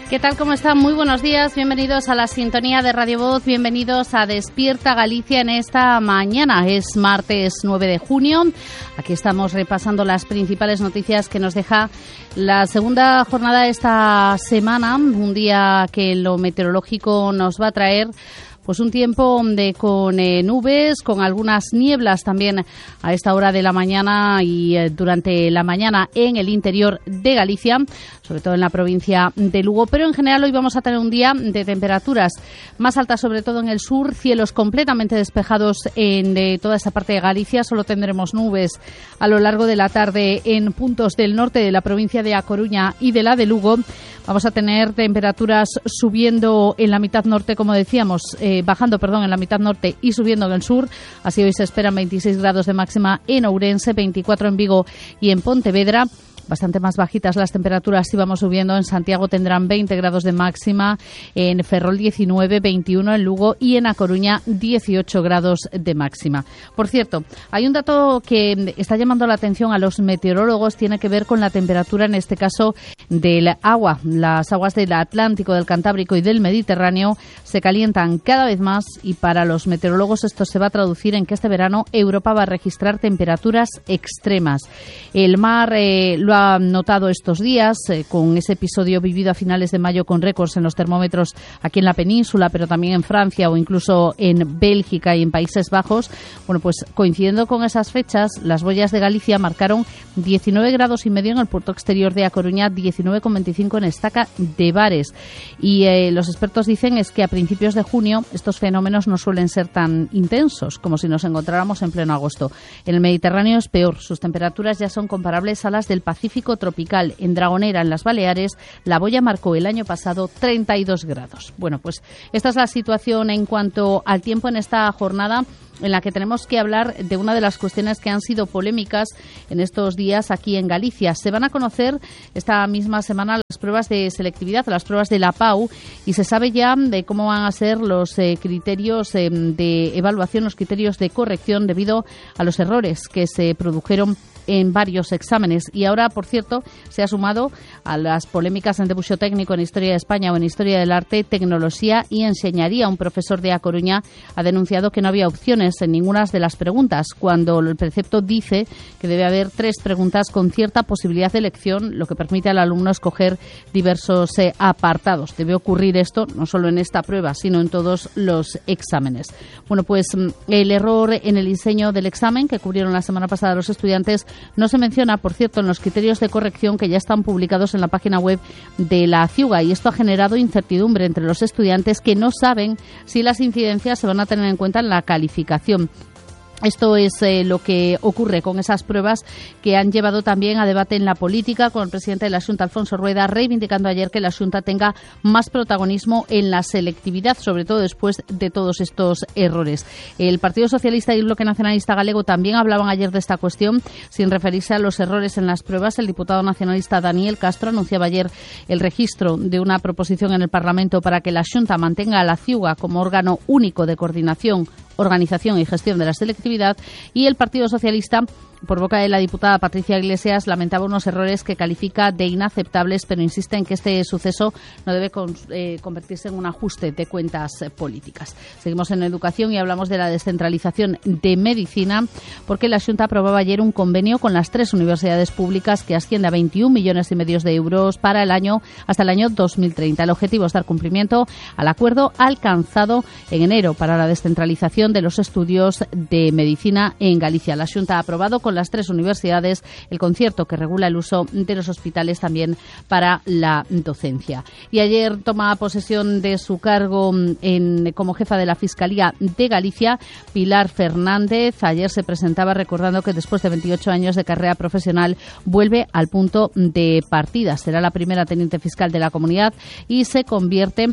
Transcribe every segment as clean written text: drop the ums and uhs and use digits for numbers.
¿Qué tal? ¿Cómo están? Muy buenos días. Bienvenidos a la sintonía de Radio Voz. Bienvenidos a Despierta Galicia en esta mañana. Es martes 9 de junio. Aquí estamos repasando las principales noticias que nos deja la segunda jornada de esta semana. Un día que lo meteorológico nos va a traer pues un tiempo con nubes, con algunas nieblas también a esta hora de la mañana y durante la mañana en el interior de Galicia, sobre todo en la provincia de Lugo. Pero en general hoy vamos a tener un día de temperaturas más altas, sobre todo en el sur, cielos completamente despejados en toda esta parte de Galicia. Solo tendremos nubes a lo largo de la tarde en puntos del norte de la provincia de A Coruña y de la de Lugo. Vamos a tener temperaturas subiendo en la mitad norte, como decíamos, bajando en la mitad norte y subiendo en el sur. Así hoy se esperan 26 grados de máxima en Ourense, 24 en Vigo y en Pontevedra. Bastante más bajitas las temperaturas si vamos subiendo. En Santiago tendrán 20 grados de máxima, en Ferrol 19, 21 en Lugo y en A Coruña 18 grados de máxima. Por cierto, hay un dato que está llamando la atención a los meteorólogos, tiene que ver con la temperatura, en este caso, del agua. Las aguas del Atlántico, del Cantábrico y del Mediterráneo se calientan cada vez más y para los meteorólogos esto se va a traducir en que este verano Europa va a registrar temperaturas extremas. El mar lo ha notado estos días con ese episodio vivido a finales de mayo con récords en los termómetros aquí en la península, pero también en Francia o incluso en Bélgica y en Países Bajos. Bueno, pues coincidiendo con esas fechas, las boyas de Galicia marcaron 19 grados y medio en el puerto exterior de A Coruña, 19,25 en Estaca de Bares. Y los expertos dicen es que a principios de junio estos fenómenos no suelen ser tan intensos como si nos encontráramos en pleno agosto. En el Mediterráneo es peor, sus temperaturas ya son comparables a las del Pacífico tropical. En Dragonera, en las Baleares, la boya marcó el año pasado 32 grados. Bueno, pues esta es la situación en cuanto al tiempo en esta jornada, en la que tenemos que hablar de una de las cuestiones que han sido polémicas en estos días aquí en Galicia. Se van a conocer esta misma semana las pruebas de selectividad, las pruebas de la PAU, y se sabe ya de cómo van a ser los criterios de evaluación, los criterios de corrección debido a los errores que se produjeron en varios exámenes. Y ahora, por cierto, se ha sumado a las polémicas en debuxo técnico, en Historia de España o en Historia del Arte, Tecnoloxía y Enseñaría. Un profesor de A Coruña ha denunciado que no había opciones en ninguna de las preguntas, cuando el precepto dice que debe haber 3 preguntas con cierta posibilidad de elección, lo que permite al alumno escoger diversos apartados. Debe ocurrir esto no solo en esta prueba, sino en todos los exámenes. Bueno, pues el error en el diseño del examen que cubrieron la semana pasada los estudiantes no se menciona, por cierto, en los criterios de corrección que ya están publicados en la página web de la CIUGA, y esto ha generado incertidumbre entre los estudiantes que no saben si las incidencias se van a tener en cuenta en la calificación. Esto es lo que ocurre con esas pruebas que han llevado también a debate en la política, con el presidente de la Xunta, Alfonso Rueda, reivindicando ayer que la Xunta tenga más protagonismo en la selectividad, sobre todo después de todos estos errores. El Partido Socialista y el Bloque Nacionalista Galego también hablaban ayer de esta cuestión, sin referirse a los errores en las pruebas. El diputado nacionalista Daniel Castro anunciaba ayer el registro de una proposición en el Parlamento para que la Xunta mantenga a la CIUGA como órgano único de coordinación, organización y gestión de la selectividad, y el Partido Socialista, por boca de la diputada Patricia Iglesias, lamentaba unos errores que califica de inaceptables, pero insiste en que este suceso no debe convertirse en un ajuste de cuentas políticas. Seguimos en educación y hablamos de la descentralización de medicina, porque la Xunta aprobaba ayer un convenio con las 3 universidades públicas que asciende a 21,5 millones de euros para el año hasta el año 2030. El objetivo es dar cumplimiento al acuerdo alcanzado en enero para la descentralización de los estudios de medicina en Galicia. La Xunta ha aprobado con las 3 universidades el concierto que regula el uso de los hospitales también para la docencia. Y ayer toma posesión de su cargo como jefa de la Fiscalía de Galicia Pilar Fernández. Ayer se presentaba recordando que después de 28 años de carrera profesional vuelve al punto de partida. Será la primera teniente fiscal de la comunidad y se compromete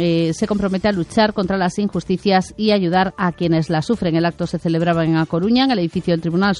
a luchar contra las injusticias y ayudar a quienes las sufren. El acto se celebraba en A Coruña, en el edificio del Tribunal Superior de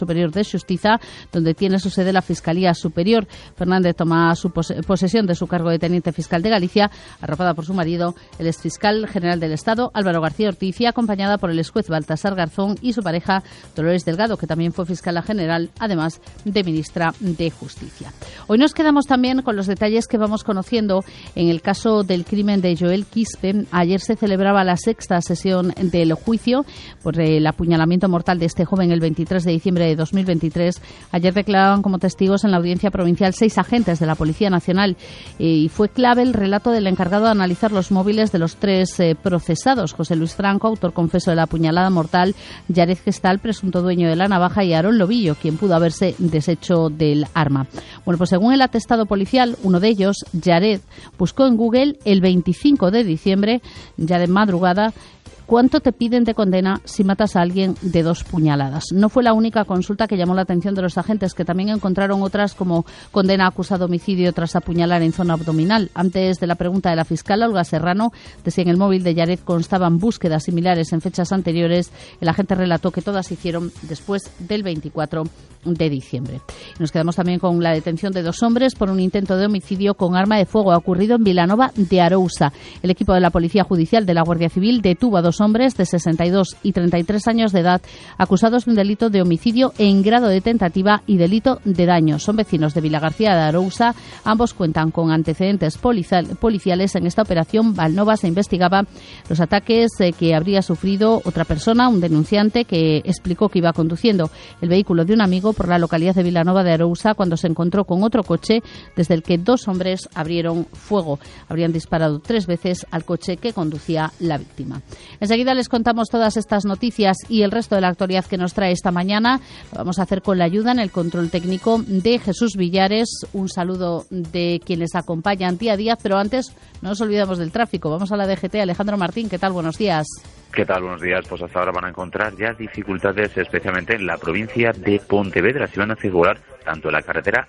de Xustiza, donde tiene su sede la Fiscalía Superior. Fernández toma su posesión de su cargo de teniente fiscal de Galicia, arropada por su marido, el exfiscal general del Estado, Álvaro García Ortiz, y acompañada por el exjuez Baltasar Garzón y su pareja, Dolores Delgado, que también fue fiscala general, además de ministra de Justicia. Hoy nos quedamos también con los detalles que vamos conociendo en el caso del crimen de Joel Quispe. Ayer se celebraba la sexta sesión del juicio por el apuñalamiento mortal de este joven el 23 de diciembre de 2023. Ayer declaraban como testigos en la audiencia provincial 6 agentes de la Policía Nacional y fue clave el relato del encargado de analizar los móviles de los 3 procesados: José Luis Franco, autor confeso de la apuñalada mortal; Yared Gestal, presunto dueño de la navaja; y Aarón Lobillo, quien pudo haberse deshecho del arma. Bueno, pues según el atestado policial, uno de ellos, Yared, buscó en Google el 25 de diciembre, ya de madrugada, ¿cuánto te piden de condena si matas a alguien de 2 puñaladas? No fue la única consulta que llamó la atención de los agentes, que también encontraron otras como condena acusado de homicidio tras apuñalar en zona abdominal. Antes de la pregunta de la fiscal, Olga Serrano, de si en el móvil de Yared constaban búsquedas similares en fechas anteriores, el agente relató que todas se hicieron después del 24 de diciembre. Nos quedamos también con la detención de 2 hombres por un intento de homicidio con arma de fuego ocurrido en Vilanova de Arousa. El equipo de la Policía Judicial de la Guardia Civil detuvo a 2 hombres de 62 y 33 años de edad acusados de un delito de homicidio en grado de tentativa y delito de daño. Son vecinos de Vilagarcía de Arousa. Ambos cuentan con antecedentes policiales. En esta operación Valnova se investigaba los ataques que habría sufrido otra persona, un denunciante, que explicó que iba conduciendo el vehículo de un amigo por la localidad de Vilanova de Arousa cuando se encontró con otro coche desde el que 2 hombres abrieron fuego. Habrían disparado 3 veces al coche que conducía la víctima. Enseguida les contamos todas estas noticias y el resto de la actualidad que nos trae esta mañana. Lo vamos a hacer con la ayuda en el control técnico de Jesús Villares. Un saludo de quienes acompañan día a día, pero antes no nos olvidamos del tráfico. Vamos a la DGT. Alejandro Martín, ¿qué tal? Buenos días. ¿Qué tal? Buenos días. Pues hasta ahora van a encontrar ya dificultades, especialmente en la provincia de Pontevedra. Si van a circular tanto en la carretera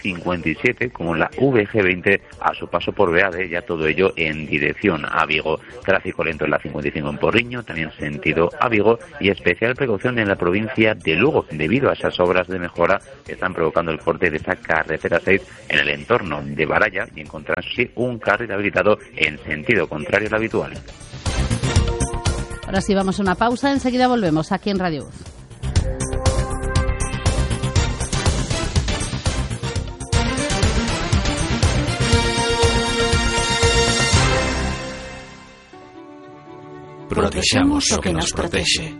AG57 como en la VG20 a su paso por Beade, ya todo ello en dirección a Vigo. Tráfico lento en la 55 en Porriño, también sentido a Vigo, y especial precaución en la provincia de Lugo, debido a esas obras de mejora que están provocando el corte de esa carretera 6 en el entorno de Baralla, y encontrarán sí un carril habilitado en sentido contrario al habitual. Ahora sí, vamos a una pausa. Enseguida volvemos aquí en Radio Voz. Protexamos o que nos protexe.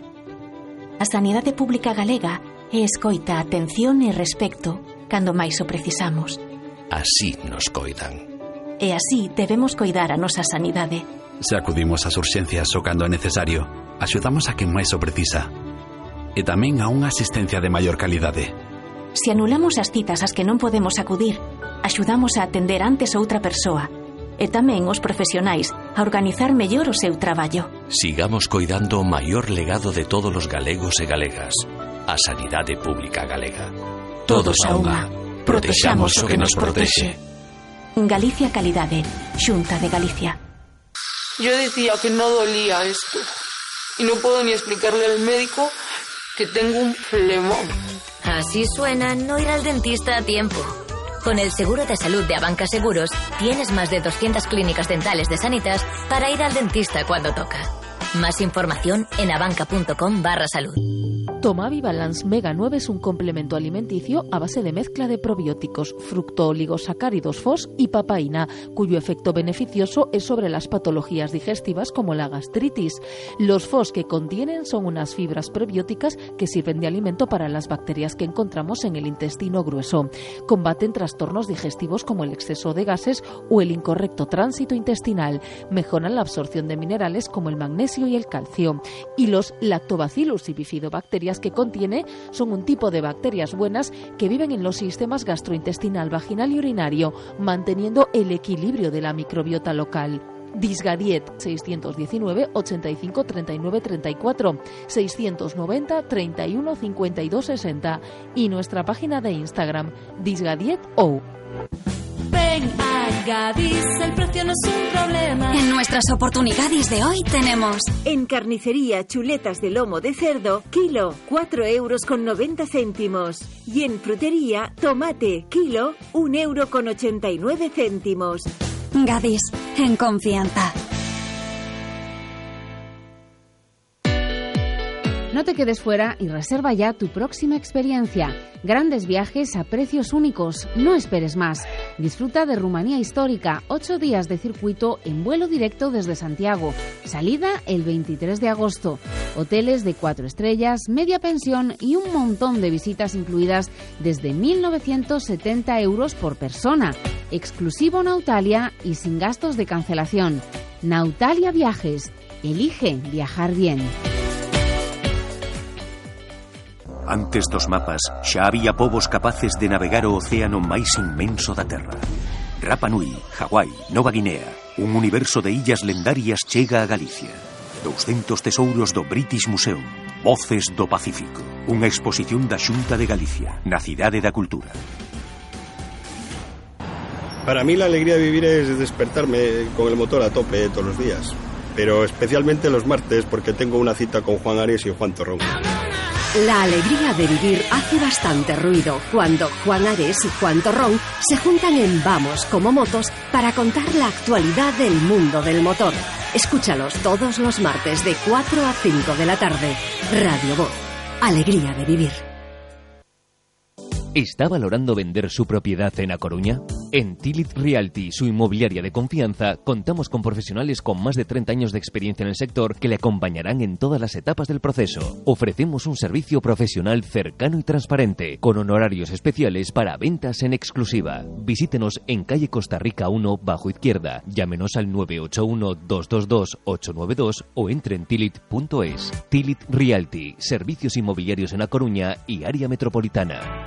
A sanidade pública galega é escoita, atención e respecto cando máis o precisamos. Así nos coidan. E así debemos coidar a nosa sanidade. Se acudimos ás urxencias o cando é necesario, axudamos a quen máis o precisa. E tamén a unha asistencia de maior calidade. Se anulamos as citas ás que non podemos acudir, axudamos a atender antes outra persoa. E tamén os profesionais a organizar mellor o seu traballo. Sigamos coidando o maior legado de todos os galegos e galegas, a sanidade pública galega. Todos a unha. Protexamos o que nos protexe. Galicia Calidade, Xunta de Galicia. Yo decía que no dolía esto y no puedo ni explicarle al médico que tengo un flemón. Así suena no ir al dentista a tiempo. Con el seguro de salud de Abanca Seguros tienes más de 200 clínicas dentales de Sanitas para ir al dentista cuando toca. Más información en abanca.com/salud. Tomavibalance Mega 9 es un complemento alimenticio a base de mezcla de probióticos, fructooligosacáridos FOS y papaína, cuyo efecto beneficioso es sobre las patologías digestivas como la gastritis. Los FOS que contienen son unas fibras prebióticas que sirven de alimento para las bacterias que encontramos en el intestino grueso. Combaten trastornos digestivos como el exceso de gases o el incorrecto tránsito intestinal. Mejoran la absorción de minerales como el magnesio y el calcio. Y los Lactobacillus y bifidobacterias que contiene son un tipo de bacterias buenas que viven en los sistemas gastrointestinal, vaginal y urinario, manteniendo el equilibrio de la microbiota local. Disgadiet 619 85 39 34 690 31 52 60 y nuestra página de Instagram Disgadiet. Ven Gadis, el precio no es un problema. En nuestras oportunidades de hoy tenemos... En carnicería, chuletas de lomo de cerdo, kilo, 4,90 €. Y en frutería, tomate, kilo, 1,89 €. Gadis, en confianza. No te quedes fuera y reserva ya tu próxima experiencia. Grandes viajes a precios únicos. No esperes más. Disfruta de Rumanía histórica. 8 días de circuito en vuelo directo desde Santiago. Salida el 23 de agosto. Hoteles de 4 estrellas, media pensión y un montón de visitas incluidas desde 1.970 € por persona. Exclusivo Nautalia y sin gastos de cancelación. Nautalia Viajes. Elige viajar bien. Antes dos mapas, xa había povos capaces de navegar o océano máis inmenso da Terra. Rapa Nui, Hawái, Nova Guinea, un universo de illas lendarias chega a Galicia. 200 tesouros do British Museum, Voces do Pacífico, unha exposición da Xunta de Galicia, na Cidade da Cultura. Para mí la alegría de vivir es despertarme con el motor a tope todos los días, pero especialmente los martes porque tengo una cita con Juan Ares y Juan Torrón. La alegría de vivir hace bastante ruido cuando Juan Ares y Juan Torrón se juntan en Vamos como Motos para contar la actualidad del mundo del motor. Escúchalos todos los martes de 4 a 5 de la tarde. Radio Voz. Alegría de vivir. ¿Está valorando vender su propiedad en A Coruña? En Tilit Realty, su inmobiliaria de confianza, contamos con profesionales con más de 30 años de experiencia en el sector que le acompañarán en todas las etapas del proceso. Ofrecemos un servicio profesional cercano y transparente, con honorarios especiales para ventas en exclusiva. Visítenos en calle Costa Rica 1, bajo izquierda. Llámenos al 981-222-892 o entre en tilit.es. Tilit Realty, servicios inmobiliarios en A Coruña y área metropolitana.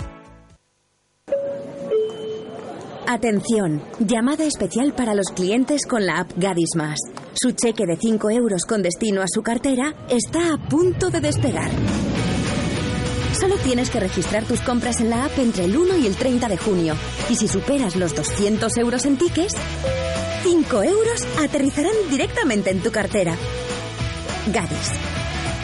Atención, llamada especial para los clientes con la app Gadis Más. Su cheque de 5 € con destino a su cartera está a punto de despegar. Solo tienes que registrar tus compras en la app entre el 1 y el 30 de junio. Y si superas los 200 € en tickets, 5 € aterrizarán directamente en tu cartera. Gadis,